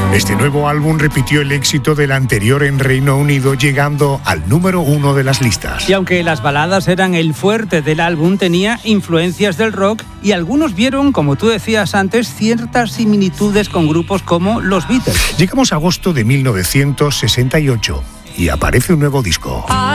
Este nuevo álbum repitió el éxito del anterior en Reino Unido, llegando al número 1 de las listas. Y aunque las baladas eran el fuerte del álbum, tenía influencias del rock y algunos vieron, como tú decías antes, ciertas similitudes con grupos como los Beatles. Llegamos a agosto de 1968 y aparece un nuevo disco.